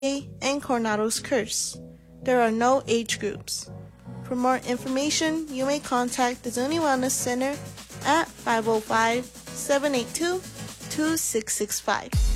and Coronado's Curse. There are no age groups. For more information, you may contact the Zuni Wellness Center at 505-782-2665.